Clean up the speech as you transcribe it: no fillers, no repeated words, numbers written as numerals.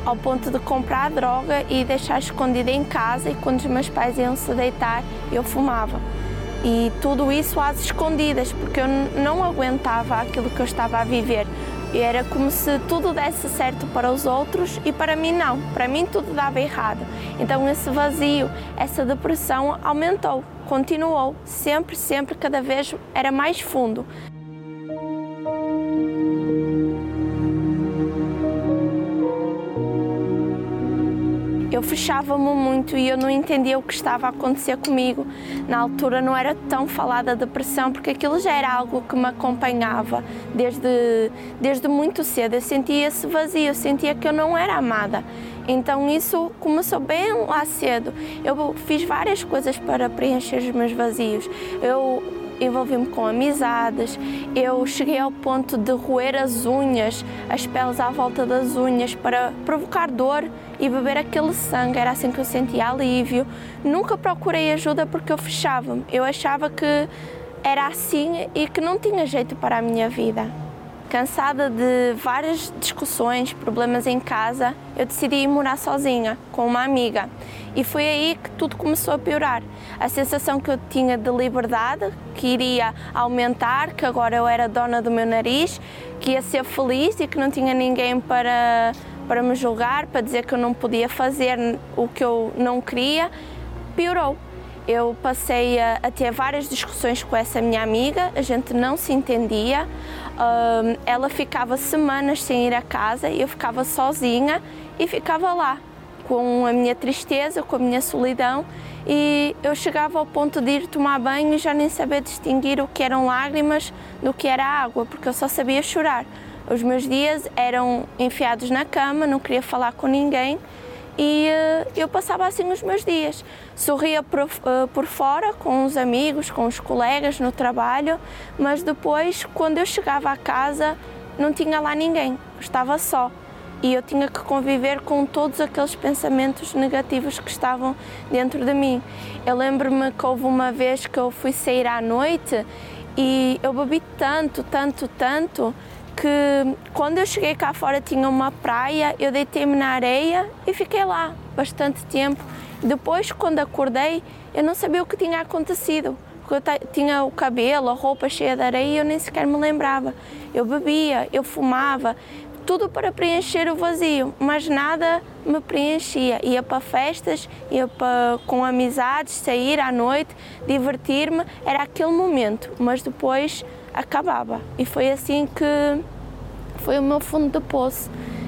ao ponto de comprar droga e deixar escondida em casa, e quando os meus pais iam se deitar, eu fumava. E tudo isso às escondidas, porque eu não aguentava aquilo que eu estava a viver. E era como se tudo desse certo para os outros e para mim não. Para mim tudo dava errado. Então esse vazio, essa depressão aumentou, continuou, sempre, cada vez era mais fundo. Eu fechava-me muito e eu não entendia o que estava a acontecer comigo. Na altura não era tão falada da depressão, porque aquilo já era algo que me acompanhava desde muito cedo. Eu sentia esse vazio, eu sentia que eu não era amada. Então isso começou bem lá cedo. Eu fiz várias coisas para preencher os meus vazios. Eu envolvi-me com amizades, eu cheguei ao ponto de roer as unhas, as peles à volta das unhas para provocar dor e beber aquele sangue, era assim que eu sentia alívio. Nunca procurei ajuda porque eu fechava-me, eu achava que era assim e que não tinha jeito para a minha vida. Cansada de várias discussões, problemas em casa, eu decidi ir morar sozinha, com uma amiga. E foi aí que tudo começou a piorar. A sensação que eu tinha de liberdade, que iria aumentar, que agora eu era dona do meu nariz, que ia ser feliz e que não tinha ninguém para me julgar, para dizer que eu não podia fazer o que eu não queria, piorou. Eu passei a ter várias discussões com essa minha amiga, a gente não se entendia, ela ficava semanas sem ir a casa e eu ficava sozinha e ficava lá, com a minha tristeza, com a minha solidão, e eu chegava ao ponto de ir tomar banho e já nem saber distinguir o que eram lágrimas do que era água, porque eu só sabia chorar. Os meus dias eram enfiados na cama, não queria falar com ninguém, e eu passava assim os meus dias. Sorria por fora, com os amigos, com os colegas no trabalho, mas depois, quando eu chegava a casa, não tinha lá ninguém, estava só. E eu tinha que conviver com todos aqueles pensamentos negativos que estavam dentro de mim. Eu lembro-me que houve uma vez que eu fui sair à noite e eu bebi tanto, que quando eu cheguei cá fora tinha uma praia, eu deitei-me na areia e fiquei lá bastante tempo. Depois, quando acordei, eu não sabia o que tinha acontecido, porque eu tinha o cabelo, a roupa cheia de areia e eu nem sequer me lembrava. Eu bebia, eu fumava, tudo para preencher o vazio, mas nada me preenchia. Ia para festas, com amizades, sair à noite, divertir-me, era aquele momento, mas depois acabava. E foi assim que foi o meu fundo de poço.